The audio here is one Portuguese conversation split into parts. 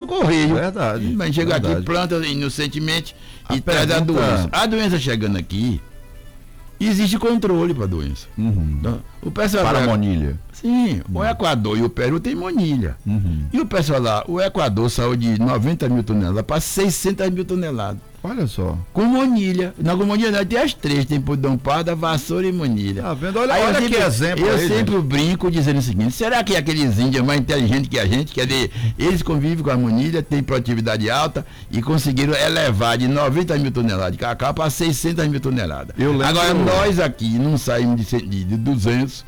correio. Verdade. Mas chega verdade. aqui, planta inocentemente A e traz a pergunta- doença. A doença chegando aqui, existe controle para a doença. Uhum. Então, o pessoal Para a monilha. Sim, o Equador e o Peru tem monilha. Uhum. E o pessoal lá, o Equador saiu de 90 mil toneladas para 600 mil toneladas. Olha só. Com monilha. Não, com monilha não, tem as três, tem pudão parda, vassoura e monilha. Tá vendo? Olha, Aí eu olha sempre- que exemplo Eu aí, sempre gente. brinco dizendo o seguinte: será que aqueles índios mais inteligentes que a gente, quer dizer, eles convivem com a monilha, têm produtividade alta e conseguiram elevar de 90 mil toneladas de cacau para 600 mil toneladas. Eu lembro- Agora nós aqui não saímos de 200,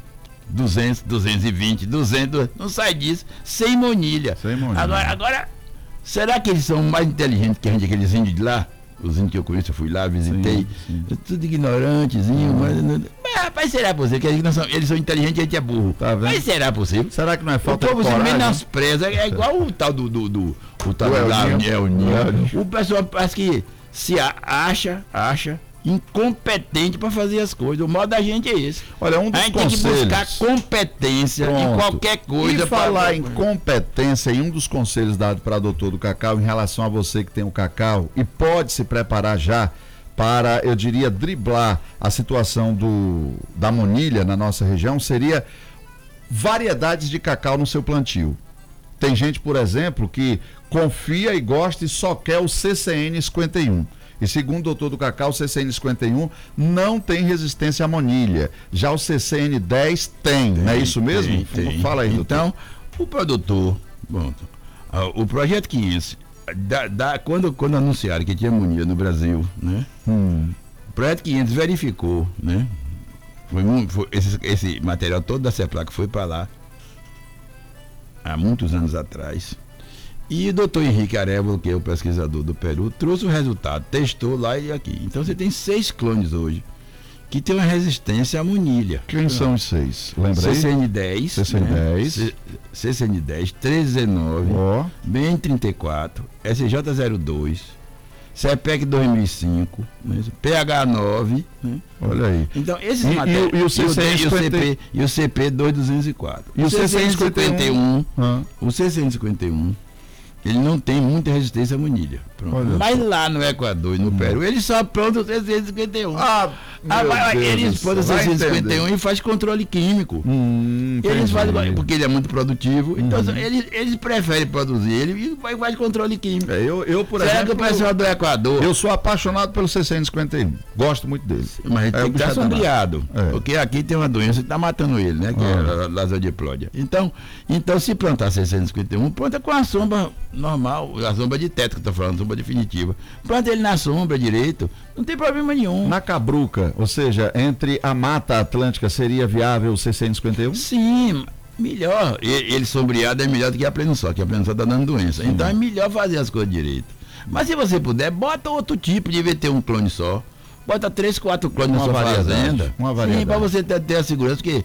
220, 200, não sai disso, sem monilha. Sem monilha. Agora, será que eles são mais inteligentes que a gente, aqueles índios de lá? Os índios que eu conheço, eu fui lá, visitei, Sim. tudo ignorantezinho, mas rapaz, será possível? Que eles são inteligentes e a gente é burro. Tá vendo? Mas será possível? Será que não é O falta de povo se coragem? menospreza, é igual o tal o tal Do El lá, Ninho. El Ninho. El Ninho. O pessoal parece que se acha incompetente para fazer as coisas. O modo da gente é esse. Olha, um A dos gente tem que conselhos... buscar competência em Pronto. qualquer coisa. E falar em competência, em um dos conselhos dados para doutor do cacau, em relação a você que tem o cacau e pode se preparar já para, eu diria, driblar a situação da monilha na nossa região, seria variedades de cacau no seu plantio. Tem gente, por exemplo, que confia e gosta e só quer o CCN 51. E segundo o doutor do cacau, o CCN 51 não tem resistência à monilha. Já o CCN 10 tem, não é isso mesmo? Tem. Fala aí, doutor. Então, o produtor, bom, o projeto 500, quando anunciaram que tinha monilha no Brasil, né? O projeto 500 verificou, né? Foi esse material todo da CEPLAC foi para lá há muitos anos atrás. E o doutor Henrique Arevalo, que é o pesquisador do Peru, trouxe o resultado, testou lá e aqui. Então você tem 6 clones hoje que tem uma resistência à monilha. Quem são os 6? Lembra aí? CCN10, CCN10. né? CCN10, 319, Ó. BN34, SJ02, CEPEC 2005, né? PH9, né? Olha aí. Então, esses E materiais. o CCN e o CP 2204. E o CCN51. Ah. O CCN51, ele não tem muita resistência à monilha. Pronto. Olha Mas só. lá no Equador e no Peru, eles só plantam o CCN51. Meu Deus Eles do plantam o céu. Vai CCN51 entender. e faz controle químico. Eles Entendi. fazem, porque ele é muito produtivo, então eles preferem produzir ele e faz controle químico. Eu, por Será exemplo, que o pessoal do Equador... eu sou apaixonado pelo CCN 51. Gosto muito dele. Mas a gente tem que estar sombreado, É. porque aqui tem uma doença que está matando ele, né? Que é a lasodiplodia. Então, se plantar 651, planta com a sombra normal, a sombra de teto que eu estou falando, sombra definitiva. Planta ele na sombra direito, não tem problema nenhum. Na Cabruca, ou seja, entre a Mata Atlântica, seria viável o CCN 51? Sim, melhor. Ele sombreado é melhor do que a pleno sol, que a pleno sol está dando doença. Então é melhor fazer as coisas direito. Mas se você puder, bota outro tipo, de vez ter um clone só. Bota 3, 4 clones na Uma sua variedade, fazenda. uma variedade. Sim, para você ter a segurança. Porque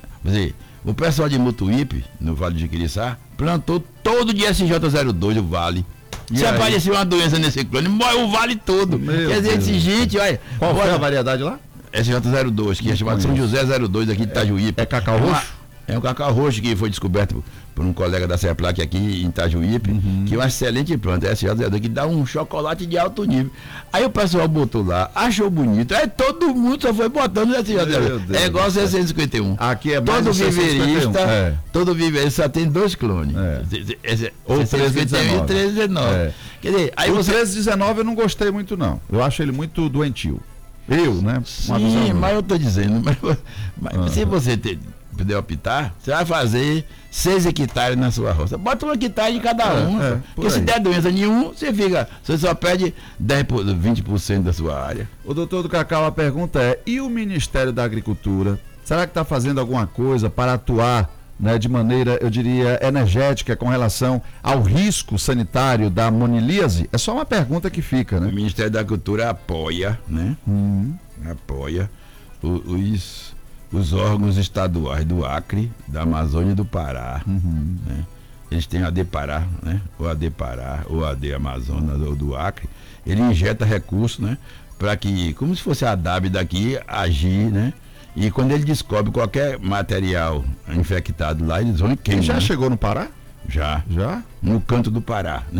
o pessoal de Mutuípe, no Vale de Jiquiriçá, plantou todo dia SJ02 o vale. E Se aí? aparecer uma doença nesse clone, morre o vale todo. Meu Quer dizer, Deus. esse gente, olha. Qual foi bota- a variedade lá? SJ02, que é chamado São José 02 aqui de Itajuípe. É cacau roxo? É um cacau roxo que foi descoberto por um colega da CEPLAC aqui em Itajuípe, que é uma excelente planta, SJ02, que dá um chocolate de alto nível. Aí o pessoal botou lá, achou bonito, aí todo mundo só foi botando Meu SJ02. Deus É igual do céu. 651. Aqui é mais Todo o 651. viverista, É. todo viverista só tem 2 clones. Ou 651 e 1319. É. Quer dizer, aí O você... 1319 eu não gostei muito, não. Eu acho ele muito doentio. Né? Uma visão Sim, minha. mas eu tô dizendo, mas se você puder optar, você vai fazer 6 hectares na sua roça. Bota 1 hectare de cada um. por Porque se aí. der doença nenhum, você só perde 20% da sua área. O doutor do cacau, a pergunta é, e o Ministério da Agricultura? Será que está fazendo alguma coisa para atuar, né, de maneira, eu diria, energética com relação ao risco sanitário da monilíase? É só uma pergunta que fica, O né? Ministério da Agricultura apoia, né? Apoia os órgãos estaduais do Acre, da Amazônia e do Pará. Né? Eles têm a ADPará, né? O ADPará, o AD Amazonas ou do Acre. Ele injeta recursos, né? Para que, como se fosse a DAB daqui, agir, né? E quando ele descobre qualquer material infectado lá, eles vão e queimam. Já né? chegou no Pará? Já. Já? No canto do Pará.